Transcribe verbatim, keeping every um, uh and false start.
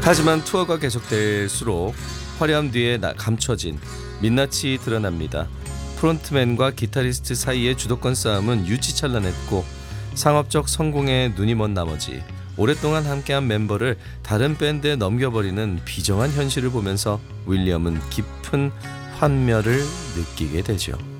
하지만 투어가 계속될수록 화려함 뒤에 나- 감춰진 민낯이 드러납니다. 프론트맨과 기타리스트 사이의 주도권 싸움은 유치찬란했고 상업적 성공에 눈이 먼 나머지 오랫동안 함께한 멤버를 다른 밴드에 넘겨버리는 비정한 현실을 보면서 윌리엄은 깊은 환멸을 느끼게 되죠.